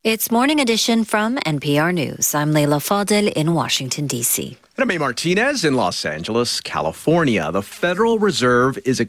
It's Morning Edition from NPR News. I'm Leila Fadel in Washington, D.C. And I'm May Martinez in Los Angeles, California. The Federal Reserve is